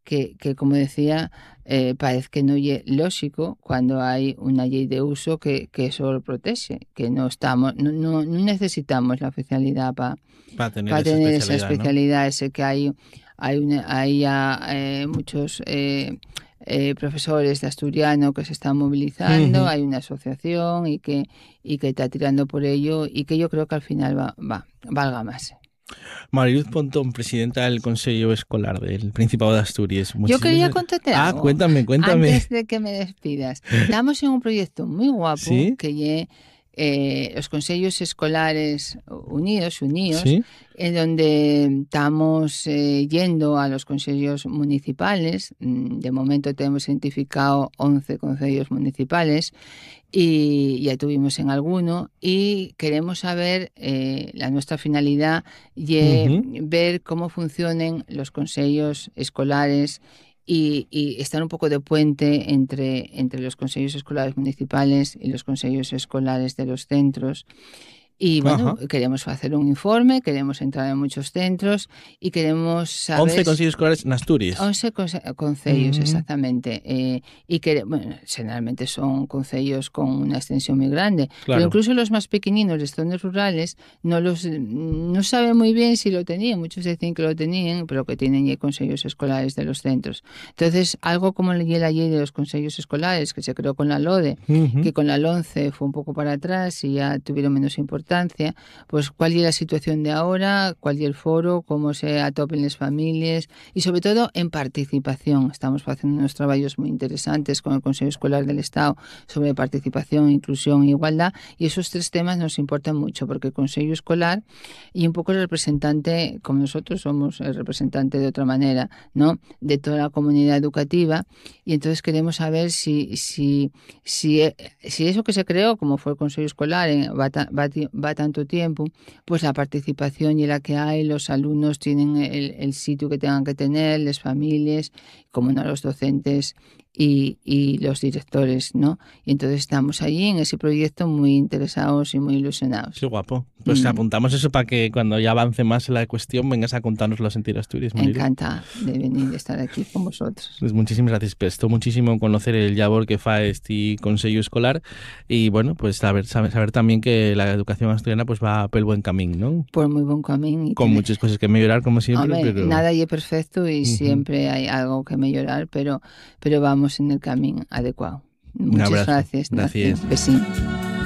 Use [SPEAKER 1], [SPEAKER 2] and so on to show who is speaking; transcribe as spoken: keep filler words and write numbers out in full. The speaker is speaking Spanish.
[SPEAKER 1] que, que como decía, eh, parece que no es lógico cuando hay una ley de uso que, que eso lo protege, que no estamos, no, no, no necesitamos la oficialidad para
[SPEAKER 2] para tener,
[SPEAKER 1] pa
[SPEAKER 2] esa,
[SPEAKER 1] tener
[SPEAKER 2] especialidad,
[SPEAKER 1] esa especialidad,
[SPEAKER 2] ¿no?
[SPEAKER 1] ese que hay, hay, una, hay ya eh, muchos eh, eh, profesores de asturiano que se están movilizando,
[SPEAKER 2] Uh-huh.
[SPEAKER 1] hay una asociación y que, y que está tirando por ello y que yo creo que al final va, va valga más.
[SPEAKER 2] Mariluz Pontón, presidenta del Consejo Escolar del Principado de Asturias.
[SPEAKER 1] Yo quería
[SPEAKER 2] Muchísimas...
[SPEAKER 1] contarte
[SPEAKER 2] Ah,
[SPEAKER 1] algo
[SPEAKER 2] cuéntame, cuéntame.
[SPEAKER 1] antes de que me despidas. Estamos en un proyecto muy guapo
[SPEAKER 2] ¿Sí?
[SPEAKER 1] que es eh, los consejos escolares unidos, unidos,
[SPEAKER 2] ¿Sí?
[SPEAKER 1] en donde estamos eh, yendo a los consejos municipales. De momento tenemos identificado once consejos municipales y ya tuvimos en alguno y queremos saber, eh, la nuestra finalidad y
[SPEAKER 2] Uh-huh.
[SPEAKER 1] ver cómo funcionan los consejos escolares y, y estar un poco de puente entre, entre los consejos escolares municipales y los consejos escolares de los centros. Y bueno,
[SPEAKER 2] Ajá.
[SPEAKER 1] queremos hacer un informe, queremos entrar en muchos centros y queremos saber...
[SPEAKER 2] once consejos escolares en Asturias.
[SPEAKER 1] once conce concellos, uh-huh. Exactamente. Eh, y que, bueno, generalmente son concellos con una extensión muy grande.
[SPEAKER 2] Claro.
[SPEAKER 1] Pero incluso los más pequeñinos de zonas rurales no los no saben muy bien si lo tenían. Muchos dicen que lo tenían, pero que tienen ya consejos escolares de los centros. Entonces, algo como la ley de los consejos escolares, que se creó con la LODE, uh-huh. que con la LONCE fue un poco para atrás y ya tuvieron menos importancia, pues cuál es la situación de ahora, cuál es el foro, cómo se atopen las familias y sobre todo en participación. Estamos haciendo unos trabajos muy interesantes con el Consejo Escolar del Estado sobre participación, inclusión e igualdad y esos tres temas nos importan mucho porque el Consejo Escolar y un poco el representante, como nosotros somos el representante de otra manera, ¿no?, de toda la comunidad educativa y entonces queremos saber si, si, si, si eso que se creó, como fue el Consejo Escolar, va, va, va tanto tiempo, pues la participación y la que hay, los alumnos tienen el, el sitio que tengan que tener, las familias, como no los docentes y, y los directores, ¿no? Y entonces estamos allí en ese proyecto muy interesados y muy ilusionados.
[SPEAKER 2] Qué guapo. Pues mm. apuntamos eso para que cuando ya avance más la cuestión vengas a contarnos los sentidos Asturias.
[SPEAKER 1] Encantada de venir, de estar aquí con vosotros.
[SPEAKER 2] Pues muchísimas gracias. Prestó muchísimo conocer el labor que fa este Consejo Escolar y bueno, pues saber, saber, saber también que la educación asturiana pues va por el buen camino, ¿no?
[SPEAKER 1] Por muy buen camino.
[SPEAKER 2] Con tiene... muchas cosas que mejorar, como siempre.
[SPEAKER 1] Hombre,
[SPEAKER 2] pero...
[SPEAKER 1] nada es perfecto y uh-huh. siempre hay algo que mejorar, pero, pero vamos en el camino adecuado. Muchas
[SPEAKER 2] Un abrazo.
[SPEAKER 1] gracias.
[SPEAKER 2] Gracias.
[SPEAKER 1] Besín.